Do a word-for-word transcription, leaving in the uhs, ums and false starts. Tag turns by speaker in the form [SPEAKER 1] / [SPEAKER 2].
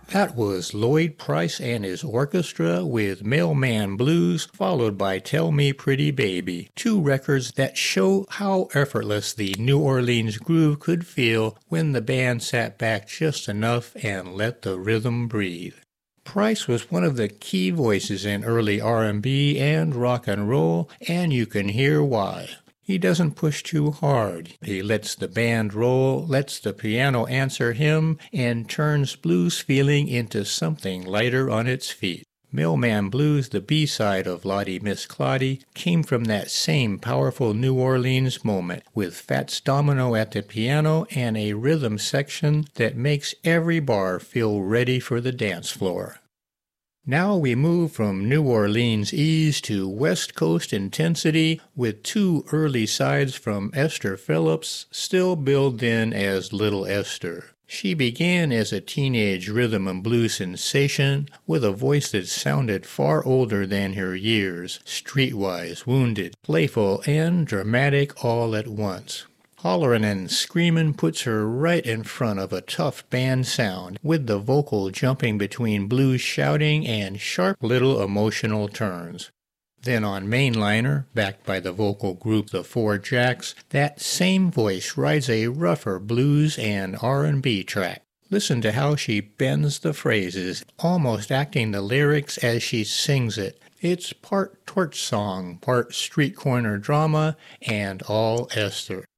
[SPEAKER 1] That was Lloyd Price and his orchestra with Mailman Blues, followed by Tell Me Pretty Baby, two records that show how effortless the New Orleans groove could feel when the band sat back just enough and let the rhythm breathe. Price was one of the key voices in early R and B and rock and roll, and you can hear why. He doesn't push too hard. He lets the band roll, lets the piano answer him, and turns blues feeling into something lighter on its feet. Mailman Blues, the B-side of Lottie Miss Claudie, came from that same powerful New Orleans moment, with Fats Domino at the piano and a rhythm section that makes every bar feel ready for the dance floor. Now we move from New Orleans ease to West Coast intensity with two early sides from Esther Phillips, still billed in as Little Esther. She began as a teenage rhythm and blues sensation with a voice that sounded far older than her years, streetwise, wounded, playful, and dramatic all at once. Hollerin' and screamin' puts her right in front of a tough band sound, with the vocal jumping between blues shouting and sharp little emotional turns. Then on Mainliner, backed by the vocal group The Four Jacks, that same voice rides a rougher blues and R and B track. Listen to how she bends the phrases, almost acting the lyrics as she sings it. It's part torch song, part street corner drama, and all Esther.